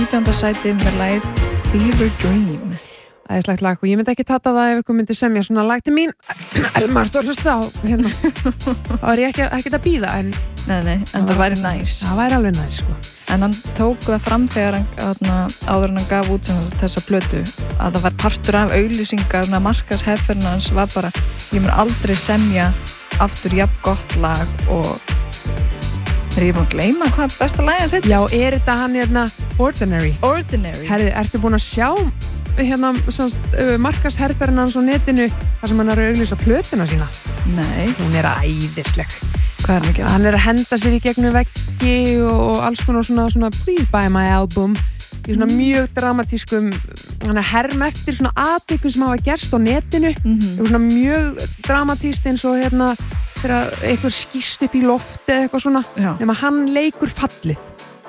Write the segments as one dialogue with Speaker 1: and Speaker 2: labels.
Speaker 1: 19. sæti með lagið Fever Dream.
Speaker 2: Æðislegt lag og ég myndi ekki tata það ef ykkur myndi semja svona lag til mín Elmar, þú hlust þá hérna. þá ég ekki að bíða en
Speaker 1: en það væri næs.
Speaker 2: Það væri alveg næs sko.
Speaker 1: En hann tók það fram þegar áður en hann gaf út þessa plötu að það var partur af auglýsingar markaðsherferðin hans var bara ég mun aldrei semja aftur jafn gott lag og er ég búin að gleyma hvað besta lagi hann setja?
Speaker 2: Já, er þetta hann hérna Ordinary? Herðu, ertu búin að sjá hérna markaðsherferðin hans á netinu þar sem hann er að auglýsa plötuna sína?
Speaker 1: Nei.
Speaker 2: Hún er æðisleg.
Speaker 1: Hvað er hann að gera?
Speaker 2: Hann er að henda sér í gegnum veggi og alls konar svona please buy my album í svona mjög dramatískum hann er herm eftir svona atvikum sem hafa gerst á netinu svona mjög dramatíst eins og hérna þegar eitthvað skýst upp í lofti eða eitthvað svona nema hann leikur fallið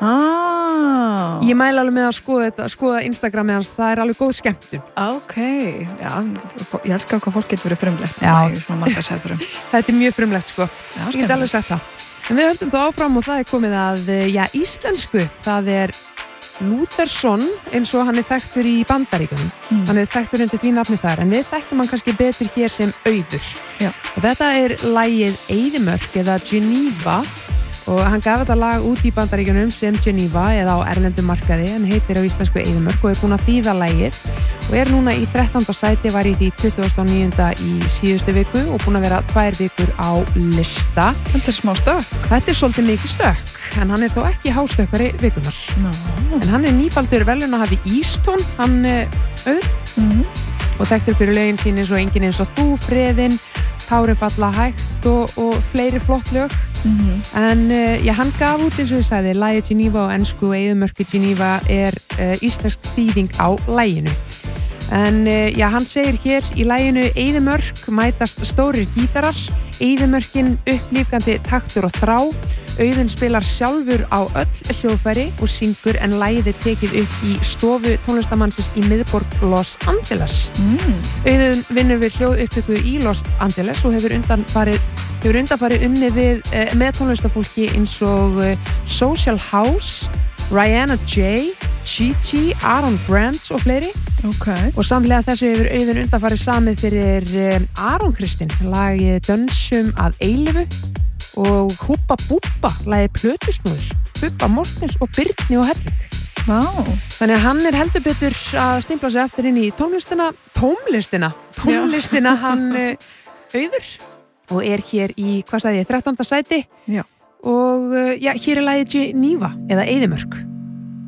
Speaker 2: Ég mæla alveg með að skoða Instagramið hans, það er alveg góð skemmtun.
Speaker 1: Ok, já, ég elska hvað fólk getur verið frumlegt. Þetta
Speaker 2: er mjög frumlegt sko, ég get alveg sagt það. En við höldum þá áfram og það er komið að, íslensku, það er Lúthersson eins og hann er þekktur í Bandaríkjunum. Hann er þekktur undir því nafni þar, en við þekktum hann kannski betur hér sem Auður. Og þetta er lagið Eyðimörk eða Geneva. Og hann gaf þetta lag út í Bandaríkjunum sem Geneva eða á erlendum markaði en heitir á íslensku Eyðimörk og er búin að þýða lagið og er núna í 13. sæti, var í því 29. í síðustu viku og búin að vera 2 vikur á lista.
Speaker 1: Þetta er smá stökk.
Speaker 2: Þetta er svolítið mikið stökk en hann er þó ekki hástökkari vikunar. En hann er nýfaldur verðlaunahafi Ístón, hann Auður og þekktur fyrir lögin sín eins og Enginn eins og þú, Freðin, Tárin falla hægt og fleiri flott lög. En hann gaf út eins og ég sagði lagið Geneva á ensku og Eyðimörk Geneva er íslensk þýðing á laginu. En hann segir hér í laginu Eyðimörk mætast stórir gítarar, Eyðimörkin upplífgandi taktur og þrá, Auðun spilar sjálfur á öll hljóðfæri og syngur en lagið er tekið upp í stofu tónlistamannsins í miðborg Los Angeles. Auðun vinnur við hljóðupptöku í Los Angeles og hefur undanfarið unnið með tónlistafólki eins og Social House, Rihanna J, Gigi, Aaron Brandt og fleiri. Og samlega þessu hefur Auðun undanfarið samið fyrir Aron Kristinn, lagið Dönsum að eilífu og Húbba Búbba, lagið Plötusnúður, Bubba Mortens og Birni og Helling. Þannig að hann er heldur betur að stimpla sig eftir inn í tónlistina hann Auður og er hér í, 13. sæti og hér er lagið Geneva eða Eyðimörk.